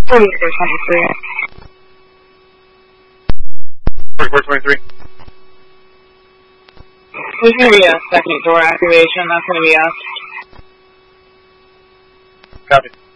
4423. 4423. There's going to be a second door activation. That's going to be us. Copy.